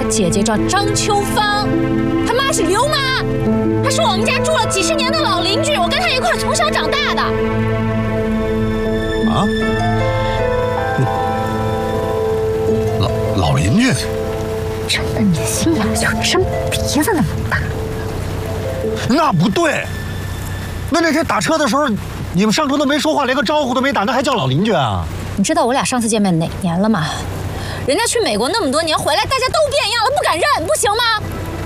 姐姐叫张秋芳，她妈是刘妈，还是我们家住了几十年的老邻居，我跟她一块从小长大的。 啊？老邻居？ 真的，你的心眼就真鼻子那么大。 那不对，那天打车的时候，你们上车都没说话，连个招呼都没打，那还叫老邻居啊？ 你知道我俩上次见面哪年了吗？人家去美国那么多年回来，大家都变样了，不敢认，不行吗？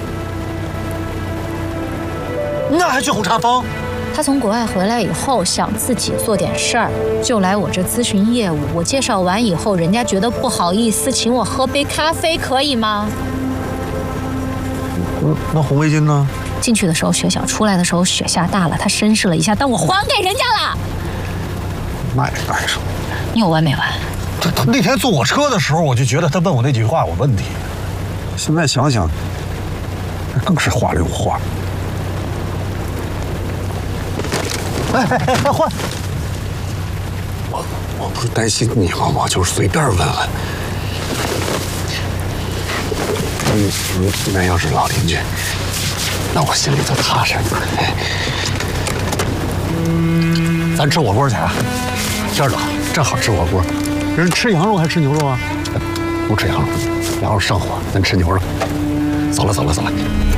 那还去红茶坊？ 他从国外回来以后，想自己做点事儿，就来我这咨询业务。我介绍完以后，人家觉得不好意思，请我喝杯咖啡，可以吗？ 那红围巾呢？ 进去的时候雪小，出来的时候雪下大了，他绅士了一下，但我还给人家了。 那也难受。 你有完没完？ 他那天坐我车的时候，我就觉得他问我那几句话有问题。现在想想，那更是话里有话。哎，换！我不是担心你吗？我就是随便问问。那要是老邻居，那我心里就踏实了。咱吃火锅去啊！天冷，正好吃火锅。人吃羊肉还是吃牛肉啊？不吃羊肉，羊肉上火，咱吃牛肉。走了。